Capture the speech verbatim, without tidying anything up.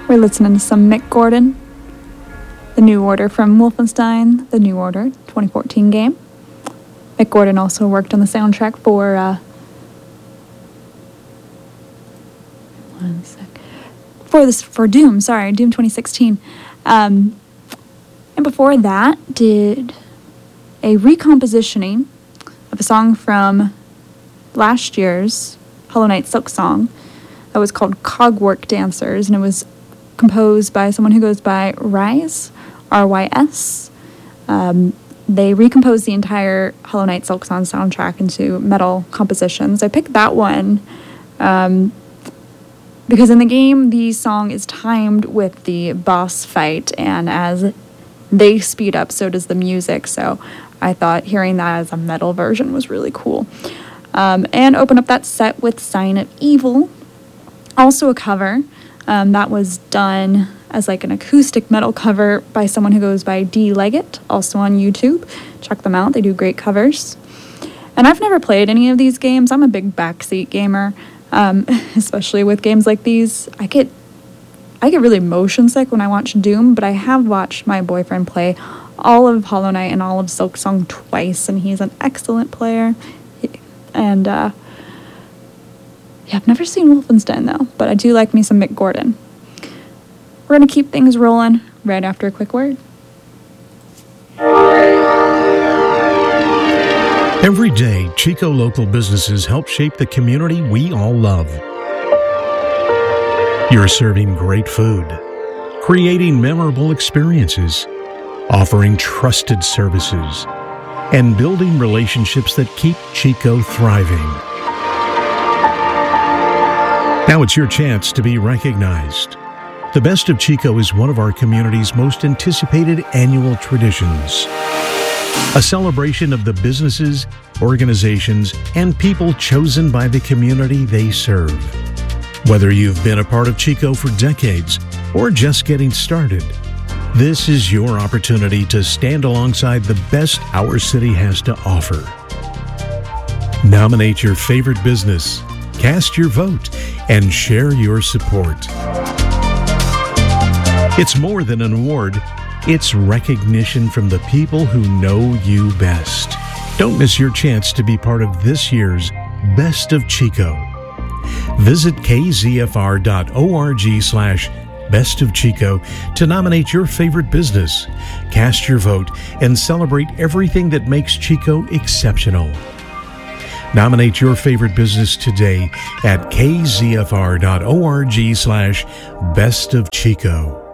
We're listening to some Mick Gordon, The New Order from Wolfenstein, The New Order twenty fourteen game. Mick Gordon also worked on the soundtrack for, uh, one sec, for this, for Doom, sorry, Doom twenty sixteen. Um, and before that, did a recompositioning of a song from last year's Hollow Knight Silksong that was called Cogwork Dancers, and it was composed by someone who goes by Rys, R Y S. Um, they recomposed the entire Hollow Knight Silksong soundtrack into metal compositions. I picked that one um, because in the game, the song is timed with the boss fight, and as they speed up, so does the music, so I thought hearing that as a metal version was really cool. Um, and open up that set with Sign of Evil, also a cover. Um, that was done as like an acoustic metal cover by someone who goes by D Leggett, also on YouTube. Check them out, they do great covers. And I've never played any of these games. I'm a big backseat gamer, um, especially with games like these. I get, I get really motion sick when I watch Doom, but I have watched my boyfriend play all of Hollow Knight and all of Silksong twice, and he's an excellent player. And, uh, yeah, I've never seen Wolfenstein, though, but I do like me some Mick Gordon. We're going to keep things rolling right after a quick word. Every day, Chico local businesses help shape the community we all love. You're serving great food, creating memorable experiences, offering trusted services, and building relationships that keep Chico thriving. Now it's your chance to be recognized. The Best of Chico is one of our community's most anticipated annual traditions. A celebration of the businesses, organizations, and people chosen by the community they serve. Whether you've been a part of Chico for decades or just getting started, this is your opportunity to stand alongside the best our city has to offer. Nominate your favorite business, cast your vote, and share your support. It's more than an award, it's recognition from the people who know you best. Don't miss your chance to be part of this year's Best of Chico. Visit kzfr.org slash Best of Chico to nominate your favorite business, cast your vote, and celebrate everything that makes Chico exceptional. Nominate your favorite business today at kzfr.org slash Best of Chico.